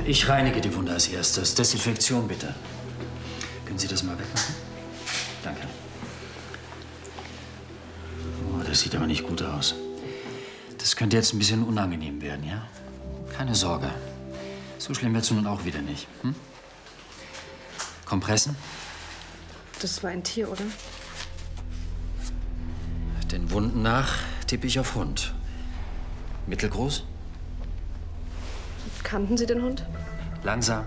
Ich reinige die Wunde als erstes. Desinfektion bitte. Können Sie das mal wegmachen? Danke. Oh, das sieht aber nicht gut aus. Das könnte jetzt ein bisschen unangenehm werden, ja? Keine Sorge. So schlimm wird's nun auch wieder nicht. Hm? Kompressen? Das war ein Tier, oder? Den Wunden nach tippe ich auf Hund. Mittelgroß? Kannten Sie den Hund? Langsam.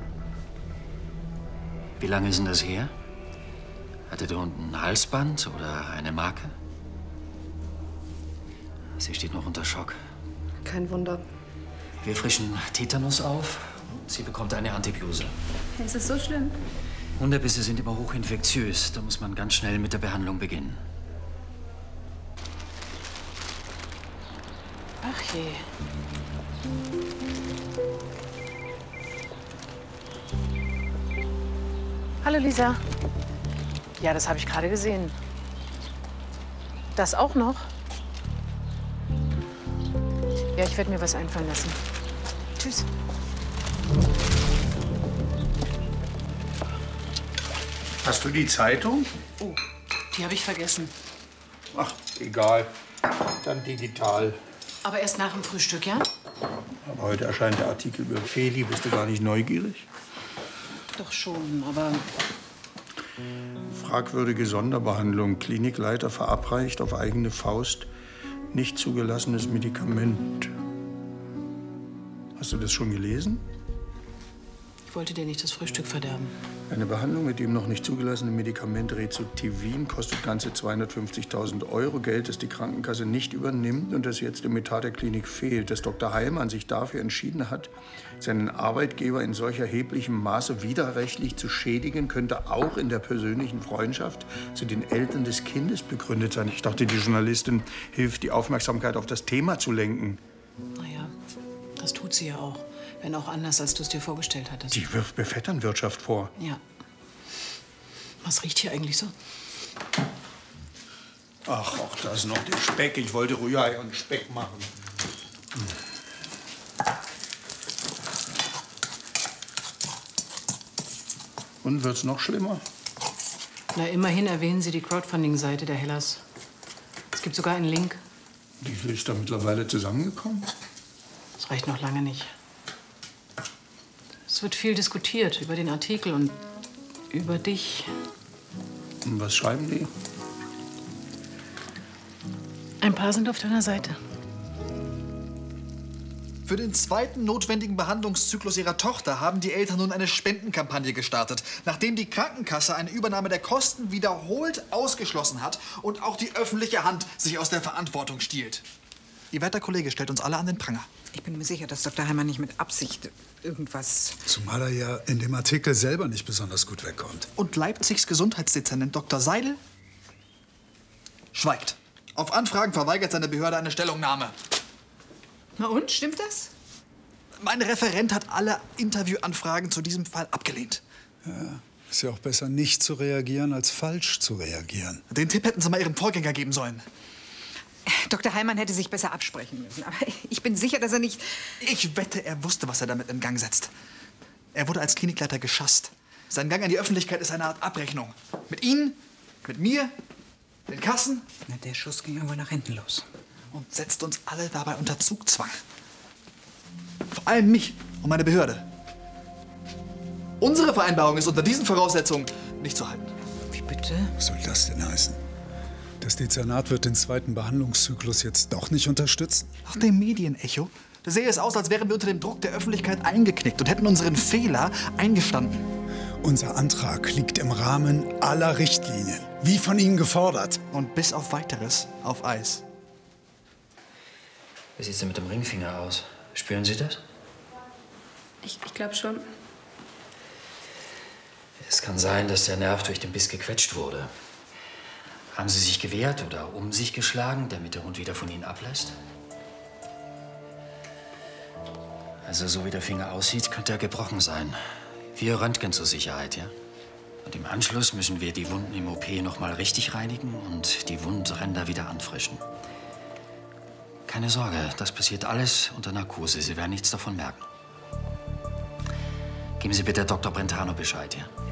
Wie lange ist denn das her? Hatte der Hund ein Halsband oder eine Marke? Sie steht noch unter Schock. Kein Wunder. Wir frischen Tetanus auf und sie bekommt eine Antibiose. Ist es so schlimm? Hundebisse sind immer hochinfektiös. Da muss man ganz schnell mit der Behandlung beginnen. Ach je. Hallo, Lisa. Ja, das habe ich gerade gesehen. Das auch noch? Ja, ich werde mir was einfallen lassen. Tschüss. Hast du die Zeitung? Oh, die habe ich vergessen. Ach, egal. Dann digital. Aber erst nach dem Frühstück, ja? Aber heute erscheint der Artikel über Feli. Bist du gar nicht neugierig? Doch schon, aber... Fragwürdige Sonderbehandlung. Klinikleiter verabreicht auf eigene Faust nicht zugelassenes Medikament. Hast du das schon gelesen? Ich wollte dir nicht das Frühstück verderben. Eine Behandlung mit dem noch nicht zugelassenen Medikament Rezutivin kostet ganze 250.000 €. Geld, das die Krankenkasse nicht übernimmt und das jetzt im Etat der Klinik fehlt. Dass Dr. Heilmann sich dafür entschieden hat, seinen Arbeitgeber in solch erheblichem Maße widerrechtlich zu schädigen, könnte auch in der persönlichen Freundschaft zu den Eltern des Kindes begründet sein. Ich dachte, die Journalistin hilft, die Aufmerksamkeit auf das Thema zu lenken. Naja, das tut sie ja auch. Wenn auch anders, als du es dir vorgestellt hattest. Die wirft mir Vetternwirtschaft vor. Ja. Was riecht hier eigentlich so? Ach, auch das noch der Speck. Ich wollte Rührei und Speck machen. Und wird's noch schlimmer? Na, immerhin erwähnen Sie die Crowdfunding-Seite der Hellas. Es gibt sogar einen Link. Wie viel ist da mittlerweile zusammengekommen? Das reicht noch lange nicht. Es wird viel diskutiert über den Artikel und über dich. Und was schreiben die? Ein paar sind auf deiner Seite. Für den zweiten notwendigen Behandlungszyklus ihrer Tochter haben die Eltern nun eine Spendenkampagne gestartet, nachdem die Krankenkasse eine Übernahme der Kosten wiederholt ausgeschlossen hat und auch die öffentliche Hand sich aus der Verantwortung stiehlt. Ihr werter Kollege stellt uns alle an den Pranger. Ich bin mir sicher, dass Dr. Heilmann nicht mit Absicht irgendwas... Zumal er ja in dem Artikel selber nicht besonders gut wegkommt. Und Leipzigs Gesundheitsdezernent Dr. Seidel schweigt. Auf Anfragen verweigert seine Behörde eine Stellungnahme. Na und, stimmt das? Mein Referent hat alle Interviewanfragen zu diesem Fall abgelehnt. Ja, ist ja auch besser, nicht zu reagieren, als falsch zu reagieren. Den Tipp hätten Sie mal Ihrem Vorgänger geben sollen. Dr. Heilmann hätte sich besser absprechen müssen. Aber ich bin sicher, dass er nicht... Ich wette, er wusste, was er damit in Gang setzt. Er wurde als Klinikleiter geschasst. Sein Gang an die Öffentlichkeit ist eine Art Abrechnung. Mit Ihnen, mit mir, den Kassen. Na, der Schuss ging irgendwo nach hinten los. Und setzt uns alle dabei unter Zugzwang. Vor allem mich und meine Behörde. Unsere Vereinbarung ist unter diesen Voraussetzungen nicht zu halten. Wie bitte? Was soll das denn heißen? Das Dezernat wird den zweiten Behandlungszyklus jetzt doch nicht unterstützen? Nach dem Medienecho, da sähe es aus, als wären wir unter dem Druck der Öffentlichkeit eingeknickt und hätten unseren Fehler eingestanden. Unser Antrag liegt im Rahmen aller Richtlinien, wie von Ihnen gefordert. Und bis auf Weiteres auf Eis. Wie sieht's denn mit dem Ringfinger aus? Spüren Sie das? Ich glaube schon. Es kann sein, dass der Nerv durch den Biss gequetscht wurde. Haben Sie sich gewehrt oder um sich geschlagen, damit der Hund wieder von Ihnen ablässt? Also, so wie der Finger aussieht, könnte er gebrochen sein. Wir röntgen zur Sicherheit, ja? Und im Anschluss müssen wir die Wunden im OP noch mal richtig reinigen und die Wundränder wieder anfrischen. Keine Sorge, das passiert alles unter Narkose. Sie werden nichts davon merken. Geben Sie bitte Dr. Brentano Bescheid, ja?